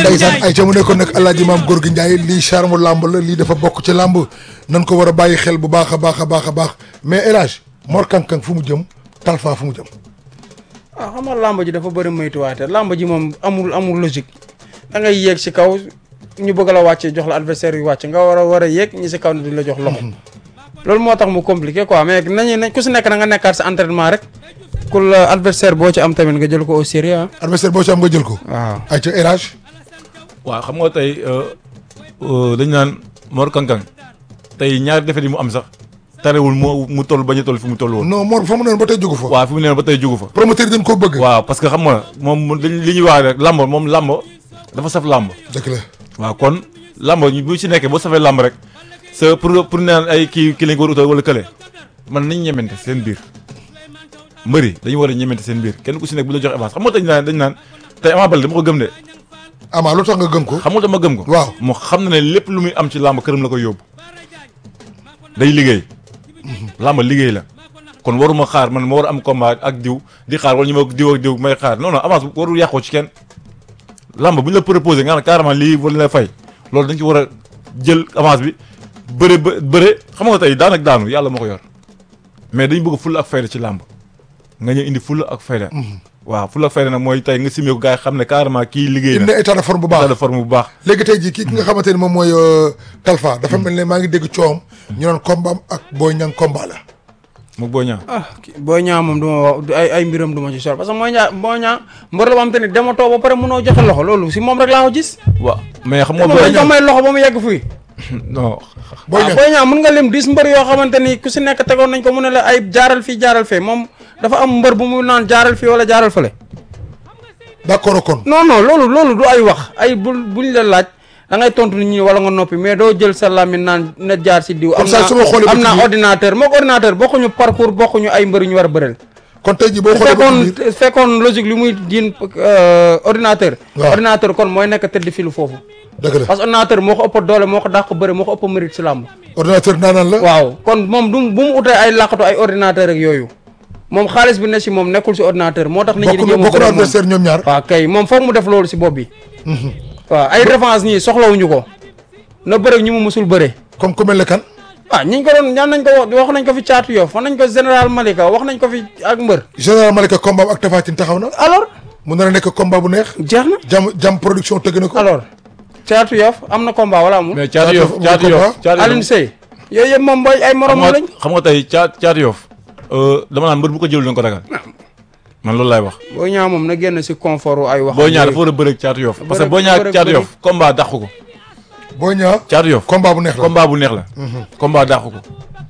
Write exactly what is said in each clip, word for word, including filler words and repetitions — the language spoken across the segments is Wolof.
ndeysaan ay ca mu nekkoon nag Alaaji Maam Gorgui Ndiaye lii charme lamb la lii dafa bokk ci lamb nan ko war a bàyyi xel bu baax a baax a baax a baax mais El Hadj Mor Kang Kang fu mu jëm Talfa fu mu jëm. ah xam nga lamb ji dafa bëri moytuwaate lamb ji moom amul amul logique da ngay yéeg si kaw ñu bëgg la wàcce jox la adversaire yu wàcc nga war a war a yéeg ñi si kaw ne duñ la jox loxo loolu moo tax mu compliqué quoi mais nañu nañ ku si nekk na nga nekkaat sa entraînement rek ku la adversaire boo ci am tamit nga jël ko au sérieux. adversaire boo ci am nga jël ko. waaw ay ca El Hadj. waaw xam nga tey dañu naan Mor Kang Kang tey ñaari defet yi mu am sax tarewul mu mu toll bañ a toll fi mu toll woon. non Mor fa mu ne ba tey jógu fa. waaw fi mu ne ba tey jógu fa. promoteur yi dañ koo bëgg. waaw parce que xam nga moom li ñuy wax rek lamb moom lamb dafa saf lamb. dëgg la. waaw kon lamb bu ci nekkee boo safee lamb rek sa pour pour naan ay kii kii lañ ko war a utal wala kële man nañ ñemente seen biir mbëri dañu war a ñemente seen biir kenn ku si nekk bu la jox avance xam nga dañ naan dañ naan tey Ama Baldé dama ko gëm de. Ama lu tax nga gëm ko. xam nga dama gëm ko. waaw moo xam na ne lépp lu muy am ci lamb këram la koy yóbbu day liggéey. lamb liggéey la kon waruma xaar man ma war a am combat ak diw di xaar wala ñu ma diw ak diw may xaar non non avance warul yàqoo ci kenn lamb bu ñu la proposé nga xam ne carrément lii wala la fay loolu dañ ci war a jël avance bi bëre ba bëre xam nga tey daan ak daanu yàlla moo ko yor mais dañ bëgg fulla ak fayda ci lamb nga ñëw indi fulla ak fayda. waaw fulla ak fayda nag mooy tey nga simee ko gars yi xam ne carrément kii liggéey na. indi état de forme bu baax état de forme bu baax. léegi tey jii kii ki nga xamante ne moom mooy Talfa. dafa mel ne maa ngi dégg coom. ñu naan combat am ak Boy Niang combat la. mu Boy Niang. ah Boy Niang moom du ma wax ay ay mbiram du ma ci sol parce que Boy Niang Boy Niang mbër la ba xam te ni dama toog ba pare mënoo joxe loxo loolu si moom rek laa ko gis. waaw mais xam nga moom dañ ko may loxo ba mu yegg fii. non. Boy Niang Boy Niang mën nga lim dix mbër yoo xamante ni ku si nekk tegoon nañ ko mu ne la ay jaaral fii jaaral fee moom dafa am mbër bu mu naan jaaral fii wala jaaral fële. d'accord kon. non non loolu loolu du ay wax ay bul buñ la laaj da ngay tontu nit ñi wala nga noppi mais doo jël sa làmmiñ naan na jaar si diw. am saa su ma xoolee naa am ba naa ci ordinateur moog ordinateur bokkuñu parcours bokkuñu ay mbër yu ñu war a bëreel. kon tey jii boo xoolee ba ci biir fekkoon fekkoon logique li muy diin ordinateur. waaw ordinateur kon mooy nekk tëdd filu foofu. dëgg la parce que ordinateur moo ko ëpp doole moo ko dàq bëre moo ko ëpp mérite si làmb. ordinateur naanaan la. waaw kon moom du bu mu utee ay làqatu ay ordinateur ak yooyu moom xaalis bi ne si moom nekkul si ordinateur moo tax. nit ñi di jéem a bokk na bëre moom adversaire ñoom ñaar. waaw kay moom foog mu def loolu si bopp bi. waaw ay revanche ñii soxlawuñu ko na bëre ñu mu musul bëre. comme ku mel ne kan. ah ñi ñu ko doon ñaan nañ ko wax nañ ko fi caatu Yoff wax nañ ko général Malika wax nañ ko fi ak mbër. général Malika combat ak Tapha Tine taxaw na. alors mu nar a nekk combat bu neex. jeex na jam jam production tëgg na ko. alors caatu Yoff am na combat wala amul. mais Caatu Yoff Caatu Yoff Caatu Alioune Seye yooyu yëpp moom mooy ay morom lañ. xam nga tey Caat Caatu Yoff dama naan mbër bu ko jël da nga ko ragal man loolu laay wax. Boy Niang moom na génn si confort ay wax. Boy Niang dafa war a bëre ak Caatu Yoff parce que Boy Niang ak Caatu Yoff combat dàqu ko. Boy Niang Caatu Yoff combat bu neex la. combat bu neex la. combat dàqu ko.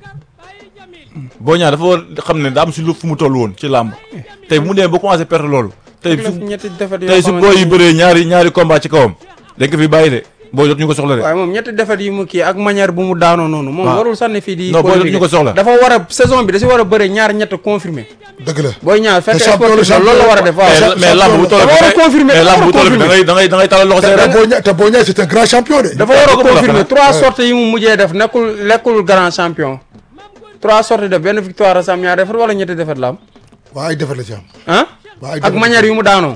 Boy Niang dafa war xam ne daa am si lu fu mu toll woon ci làmb tey bu mu demee ba commencé perdre loolu. tey su ñetti defet yoo tey su xamante booy yi ni- bëree ñaari ñaari combat ci kawam dañ ko fi bàyyi de booy jot ñu ko soxla de. waaye moom ñetti defet yi mu kii ak manière bu mu daanoo noonu. moom waaw. warul sànni fii di. Non, booy polémique. ñu ko soxla. dafa war a saison bi da si war a bëre ñaar ñett confirmé. dëgg la. Booy Niang fekk Te champion sportif la, la loolu la war a def waaw. mais mais lamb bu toll dafa war a confirmer, mais dafa lamb bu war a toll da ngay da ngay da ngay talal loxo te say te rek. Boy Niang te Boy Niang c'est un grand champion de. dafa war a ko bëgg a confirmer xanaa. trois sorties yi mu mujjee def nekkul lekkul grand champion. trois sorties def benn victoire a sam ñaar defet wala ñetti defet la am. waaw ay defet la ci am. ah waaw ay ak defet manière yu mu daanoo.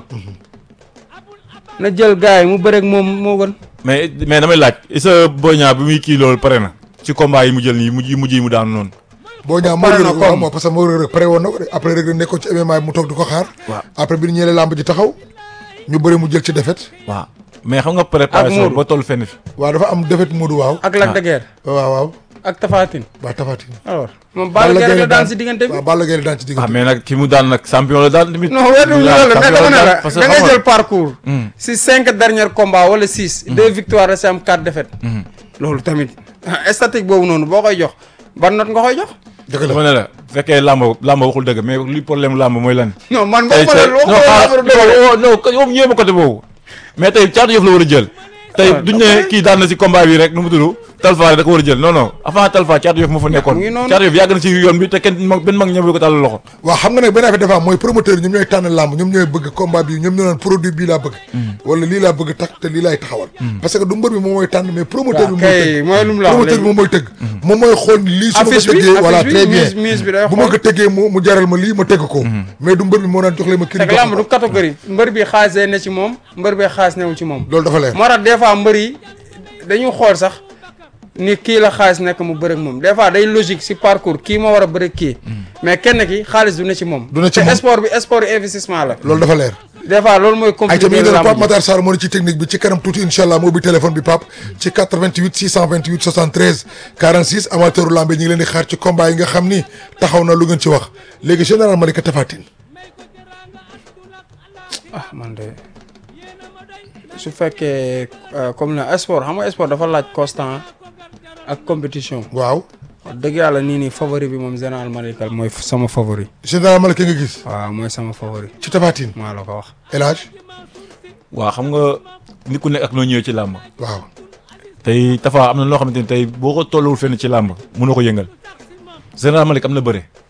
na jël gars yi mu bëreeg moom moo gën. mais mais damay laaj est-ce que Boy Niang bi muy kii loolu pare na ci combat yi mu jël nii mujj yi mujj yi mu daanu noonu. Boy Niang moo pare na rëg waaw comme- moo parce que moo rëg pare woon na ko de après rëg nekkoon ci M M A mu toog di ko xaar. waaw. après bi ñu ñëwee làmb ji taxaw ñu bëri mu jël ci defet. waaw mais xam nga préparation Modou. ba toll fenn fi. waaw dafa am defet Modou waaw. ak Lac de Guiers waaw waaw ak Tapha Tine. waaw Tapha Tine. alors moom Balla Gaye la daan si diggante bi. waaw Balla Gaye la daan ci ah diggante bi. mais nag ki mu daan nag champion la daan tamit. non wetu loolu mais dama ne la parce que da ngay xam nga- jël parcours. Hmm. si cinq derniers combats wala six. deux victoires rek si am quatre défaites. loolu tamit ah, statique boobu noonu boo koy jox ban note nga koy jox. dëgg la dama ne la bu fekkee làmb làmb waxul dëgg mais li problème làmb mooy lan. non man tey boo tey ma non la ah waxoo non non yow ñëwee ma côté boobu mais tey Caatu Yoff la war a jël. tey Ah, duñ ne kii daan na si combat bi rek nu mu tudd Talfa da ko war a jël non non avant Talfa Caatu Yoff moo fa nekkoon mu ngi noonu. Caatu Yoff yàgg na ci yoon bi te kenn mag benn mag ñëw ko tàllal loxo waaw xam nga nag benn affaire dafa am mooy promoteur ñoom ñooy tànn làmb ñoom ñooy bëgg combat bi ñoom ñoo naan produit bii laa bëgg wala lii laa bëgg tax te lii laay taxawal parce que du mbër bi moom mooy tànn mais promoteur bi mooy kay tëgg mooy lu mu la wax promoteur bi moom mooy tëgg moom mooy xool lii su ma ko affiche bi tëggee voilà affiche très bi bien mise mise bi day bu ma xool ko tëggee mu mu jaral ma lii ma tëgg ko mais du mbër bi moo naan jox leen ma kii c'est que lamb du catégorie mbër bi xaalis day ne ci moom mbër bi xaalis newul ci moom loolu dafa leer moo tax des fois mbër yi dañuy xool sax ni kii la xaalis nekk mu bëre ak moom des fois day logique si parcours kii moo war a bëre ak kii mais kenn ki xaalis du ne ci moom Du ne ci te moom. sport bi sport investissement la loolu dafa leer des fois loolu mooy ay tamit compliqué ne Pape lamb ji. Matar Sarr moo ne ci technique bi ci kanam tuuti incha allah moo bi téléphone bi Pape ci quatre-vingt-huit six cent vingt-huit soixante-treize quarante-six amateur lambe ñi ngi leen di xaar ci combat yi nga xam ni taxaw na lu ngeen ci wax léegi général Malika Tapha Tine ah man de su fekkee euh, comme ne sport xam nga sport dafa laaj constant ak compétition waaw wax dëgg yàlla nii nii favori bi moom général Malika mooy sama favori général Malika nga gis waaw mooy sama favori ci Tapha Tine maa la ko wax El Hadj waaw xam nga nit ku nekk ak noo ñëwee ci làmb waaw tey Tafa am na loo xamante ni tey boo ko tolluwul fenn ci làmb mënoo ko yëngal Général Malick am na bëre